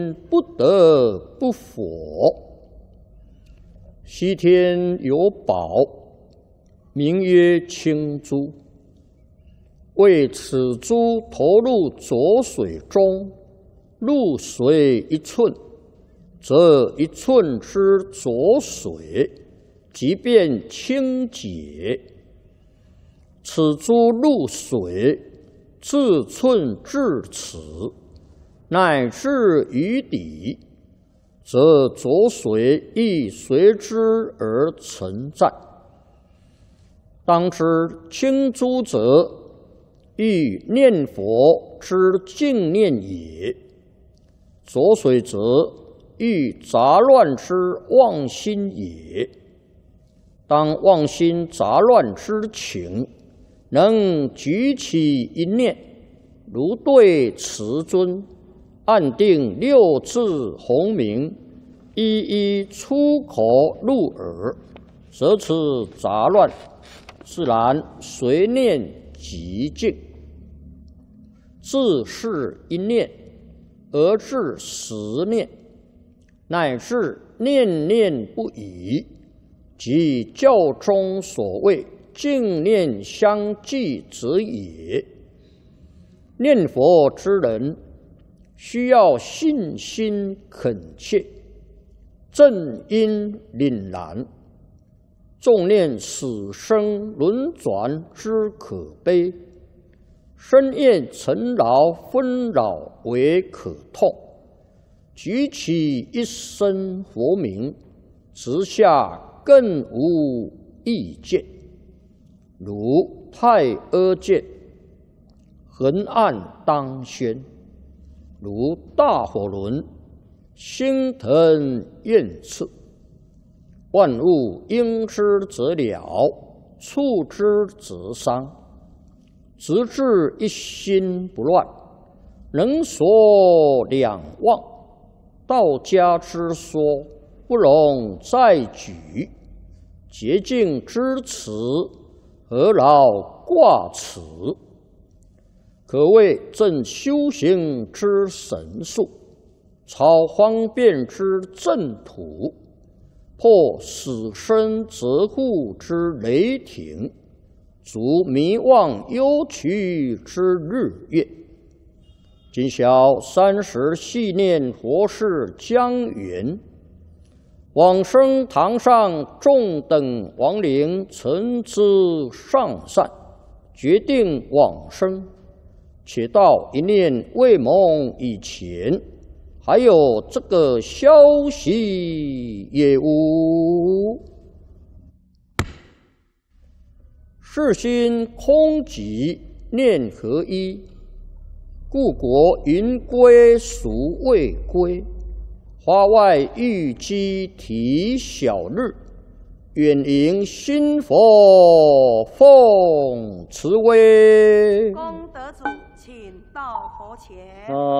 不得不佛。西天有宝，名曰青珠。为此珠投入浊水中，入水1寸，则1寸之浊水即变清洁。此珠入水，自寸至此，乃至于底，则浊水亦随之而存在。当知清珠者，欲念佛之净念也；浊水者，欲杂乱之妄心也。当妄心杂乱之情，能举起一念，如对慈尊，按定6字洪名，一一出口入耳，则此杂乱自然随念即净。自是一念而至10念，乃至念念不已，即教中所谓净念相继者也。念佛之人，需要信心恳切，正因凛然，重念死生轮转之可悲，深厌尘劳纷扰为可痛，举起一声佛名，直下更无意见，如太阿剑，横按当宣，如大火轮，星腾焰炽。万物应之则了，触之则伤，直至一心不乱，能所两忘。道家之说，不容再举。洁净之词，何劳挂齿？可谓正修行之神术，超方便之正途，破死生责护之雷霆，足迷妄忧屈之日月。今晓30系念佛事将圆，往生堂上众等亡灵曾知上善，决定往生。且到一念未蒙以前，还有这个消息也无。世心空寂，念合一，故国云归孰未归？花外玉鸡啼晓日，远迎新佛奉慈威。 功德主，请到佛前。